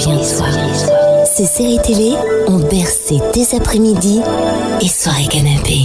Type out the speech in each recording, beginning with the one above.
Ces séries télé ont bercé tes après-midi et soirées canapé.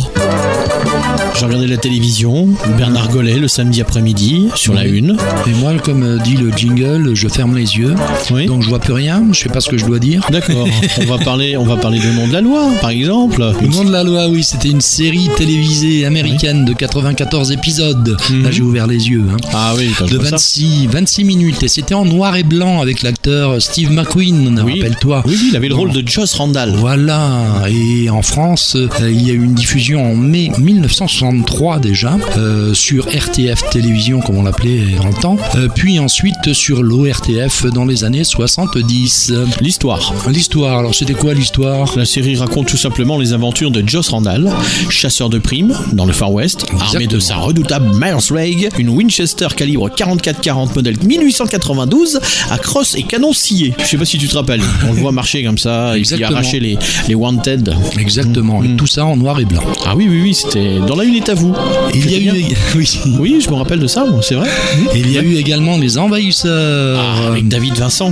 J'ai regardé la télévision, Bernard Gollet le samedi après-midi sur la une. Et moi, comme dit le jingle, je ferme les yeux, donc je vois plus rien, je sais pas ce que je dois dire. D'accord, on va parler de Nom de la loi, par exemple. Le Nom de la loi, oui, c'était une série télévisée américaine de 94 épisodes. Là, j'ai ouvert les yeux. Ah oui, de 26 minutes, et c'était en noir et blanc avec l'acteur Steve McQueen, rappelle-toi. Oui, il avait le rôle de Joss Randall. Voilà, et en France, il y a eu une diffusion en mai 1963 déjà, sur RTF Télévision, comme on l'appelait dans le temps, puis ensuite sur l'ORTF dans les années 70. L'histoire, alors c'était quoi l'histoire ? La série raconte tout simplement les aventures de Joss Randall, chasseur de primes dans le Far West, armé de sa redoutable Miles, une Winchester calibre 44-40 modèle 1892 à crosse et canon scié. Je sais pas si tu te rappelles, on le voit marcher comme ça, et puis arracher les Wanted. Exactement, et tout ça en noir et blanc. Ah oui, c'était dans la une est à vous. Il y a eu... Oui, je me rappelle de ça, c'est vrai. Et il y a eu également Les Envahisseurs. Avec David Vincent.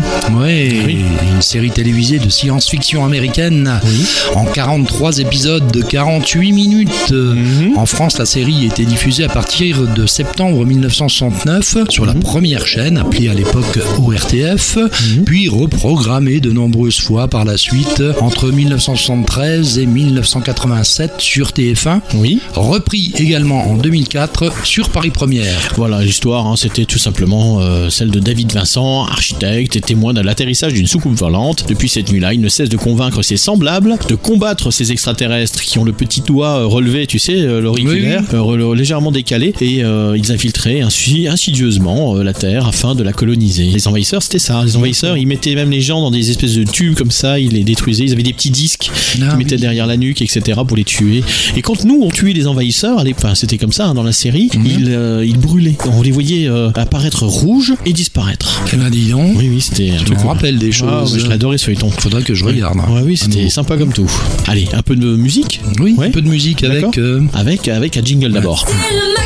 Une série télévisée de science-fiction américaine en 43 épisodes de 48 minutes. En France, la série était diffusée à partir de septembre 1969 sur la première chaîne, appelée à l'époque ORTF, puis reprogrammée de nombreuses fois par la suite entre 1973 et 1987 sur TF1. Repris également en 2004 sur Paris Première. Voilà, l'histoire, c'était tout simplement celle de David Vincent, architecte et témoin de l'atterrissage d'une soucoupe volante. Depuis cette nuit-là, il ne cesse de convaincre ses semblables, de combattre ces extraterrestres qui ont le petit doigt relevé, tu sais, l'auriculaire, légèrement décalé, et ils infiltraient insidieusement la Terre afin de la coloniser. Les envahisseurs, c'était ça. Les envahisseurs, ils mettaient même les gens dans des espèces de tubes comme ça, ils les détruisaient, ils avaient des petits disques qu'ils mettaient derrière la nuque, etc. pour les tuer. Et quand nous, on tuait les envahisseurs, c'était comme ça dans la série, ils brûlaient. On les voyait apparaître rouges et disparaître. Eh ben dis donc. Oui, c'était un tu me rappelles des choses. Je l'adorais ce feuilleton. Faudrait que je regarde. Oui, c'était sympa comme tout. Allez, un peu de musique. Un peu de musique avec un jingle d'abord.